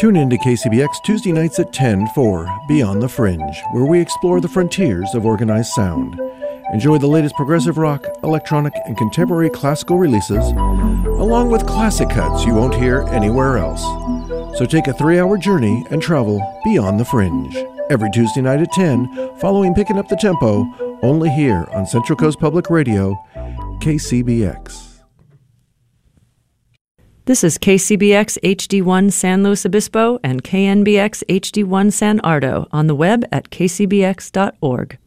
Tune in to KCBX Tuesday nights at 10 for Beyond the Fringe, where we explore the frontiers of organized sound. Enjoy the latest progressive rock, electronic, and contemporary classical releases, along with classic cuts you won't hear anywhere else. So take a 3-hour journey and travel beyond the fringe. Every Tuesday night at 10, following Picking Up the Tempo, only here on Central Coast Public Radio, KCBX. This is KCBX HD1 San Luis Obispo and KNBX HD1 San Ardo on the web at kcbx.org.